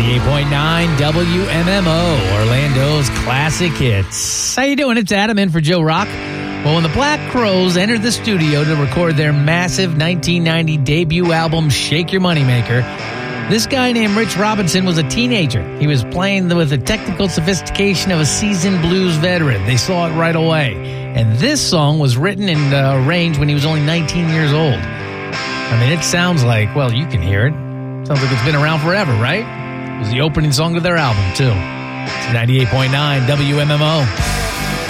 98.9 WMMO, Orlando's classic hits. How you doing? It's Adam in for Joe Rock. Well, when the Black Crowes entered the studio to record their massive 1990 debut album, Shake Your Moneymaker, this guy named Rich Robinson was a teenager. He was playing with the technical sophistication of a seasoned blues veteran. They saw it right away. And this song was written and arranged when he was only 19 years old. I mean, it sounds like, well, you can hear it. Sounds like it's been around forever, right? It was the opening song to their album, too. It's 98.9 WMMO.